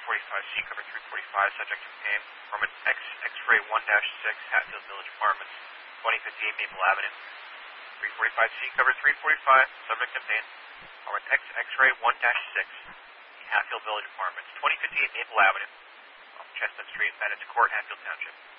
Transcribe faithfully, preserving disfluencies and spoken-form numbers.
forty-five C, cover three forty-five, subject contained. Apartment X, X-ray one dash six, Hatfield Village Apartments, twenty fifty-eight Maple Avenue. three forty-five C, cover three forty-five, subject contained. Apartment X, X-ray one dash six, Hatfield Village Apartments, twenty fifty-eight Maple Avenue, off Chestnut Street, Bennett's Court, Hatfield Township.